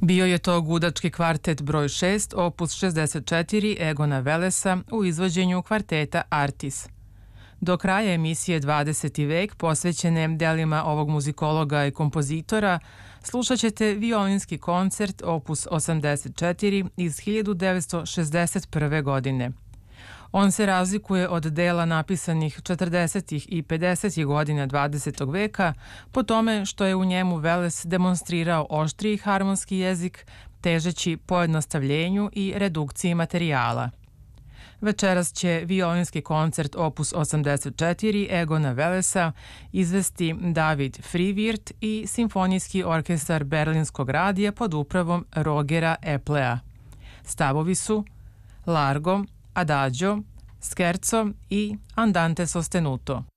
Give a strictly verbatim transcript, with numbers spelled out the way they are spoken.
Bio je to gudački kvartet broj šest, opus šezdeset četiri Egona Velesa u izvođenju kvarteta Artis. Do kraja emisije dvadeseti vek, posvećene delima ovog muzikologa i kompozitora, slušat ćete violinski koncert opus osamdeset četiri iz hiljadu devetsto šezdeset prve. godine. On se razlikuje od dela napisanih četrdesetih i pedesetih godina dvadesetog veka po tome što je u njemu Veles demonstrirao oštriji harmonski jezik, težeći pojednostavljenju i redukciji materijala. Večeras će violinski koncert opus osamdeset četiri Egona Velesa izvesti David Frivirt i Simfonijski orkestar Berlinskog radija pod upravom Rogera Eplea. Stavovi su Largo, Adagio, Scherzo i Andante sostenuto.